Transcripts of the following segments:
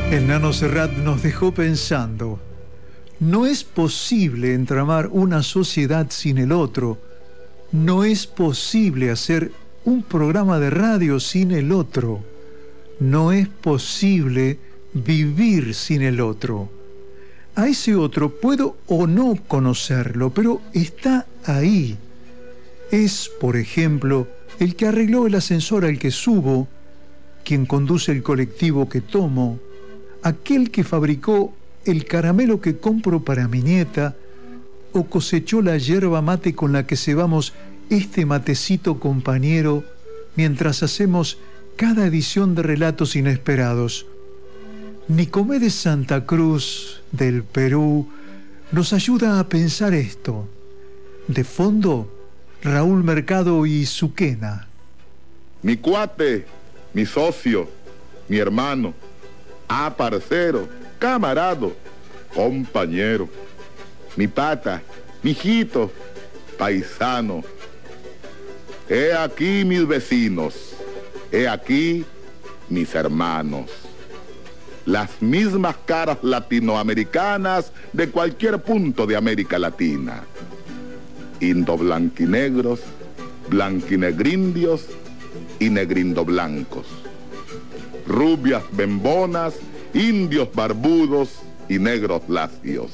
El Nano Serrat nos dejó pensando. No es posible entramar una sociedad sin el otro. No es posible hacer un programa de radio sin el otro. No es posible vivir sin el otro. A ese otro puedo o no conocerlo, pero está ahí. Es, por ejemplo, el que arregló el ascensor al que subo, quien conduce el colectivo que tomo, aquel que fabricó el caramelo que compro para mi nieta o cosechó la yerba mate con la que cebamos este matecito compañero mientras hacemos cada edición de Relatos Inesperados. Nicomedes Santa Cruz, del Perú, nos ayuda a pensar esto. De fondo, Raúl Mercado y su quena. Mi cuate, mi socio, mi hermano, parcero, camarado, compañero, mi pata, mi hijito, paisano. He aquí mis vecinos, he aquí mis hermanos. Las mismas caras latinoamericanas de cualquier punto de América Latina. Indoblanquinegros, blanquinegrindios y negrindoblancos. Rubias bembonas, indios barbudos y negros lacios.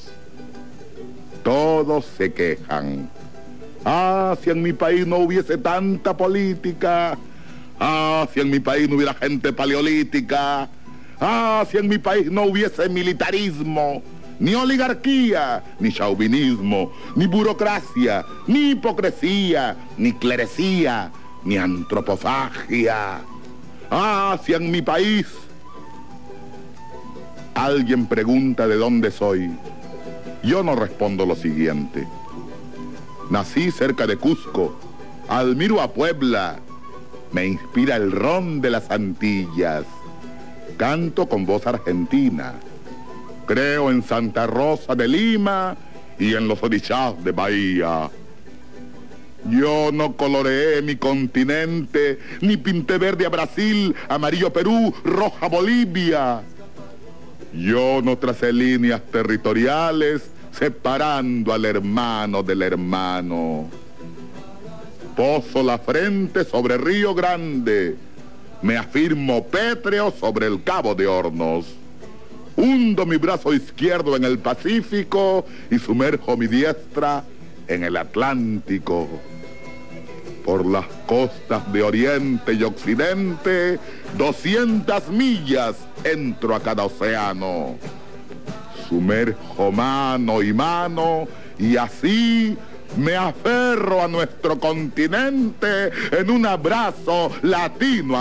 Todos se quejan. Si en mi país no hubiese tanta política. Si en mi país no hubiera gente paleolítica. Si en mi país no hubiese militarismo, ni oligarquía, ni chauvinismo, ni burocracia, ni hipocresía, ni clerecía, ni antropofagia. Si en mi país alguien pregunta de dónde soy, yo no respondo lo siguiente. Nací cerca de Cusco, admiro a Puebla, me inspira el ron de las Antillas, canto con voz argentina, creo en Santa Rosa de Lima y en los orishás de Bahía. Yo no coloreé mi continente, ni pinté verde a Brasil, amarillo Perú, roja Bolivia. Yo no tracé líneas territoriales separando al hermano del hermano. Poso la frente sobre Río Grande, me afirmo pétreo sobre el Cabo de Hornos. Hundo mi brazo izquierdo en el Pacífico y sumerjo mi diestra en el Atlántico. Por las costas de Oriente y Occidente, 200 millas entro a cada océano. Sumerjo mano y mano y así me aferro a nuestro continente en un abrazo latino.